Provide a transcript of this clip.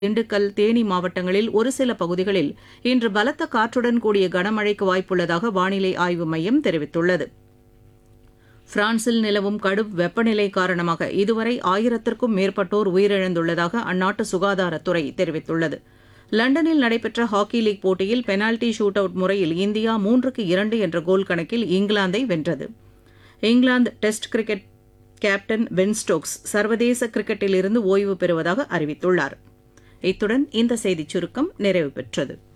திண்டுக்கல், தேனி மாவட்டங்களில் ஒரு சில பகுதிகளில் இன்று பலத்த காற்றுடன் கூடிய கனமழைக்கு வாய்ப்புள்ளதாக வானிலை ஆய்வு மையம் தெரிவித்துள்ளது. பிரான்சில் நிலவும் கடும் வெப்பநிலை காரணமாக இதுவரை 1000த்திற்கும் மேற்பட்டோர் உயிரிழந்துள்ளதாக அந்நாட்டு சுகாதாரத்துறை தெரிவித்துள்ளது. லண்டனில் நடைபெற்ற ஹாக்கி லீக் போட்டியில் பெனால்டி ஷூட் அவுட் முறையில் இந்தியா 3-2 என்ற கோல் கணக்கில் இங்கிலாந்தை வென்றது. England test cricket captain Ben Stokes சர்வதேச கிரிக்கெட்டிலிருந்து ஓய்வு பெறுவதாக அறிவித்துள்ளார். இத்துடன் இந்த செய்திச் சுருக்கம் நிறைவு பெற்றது.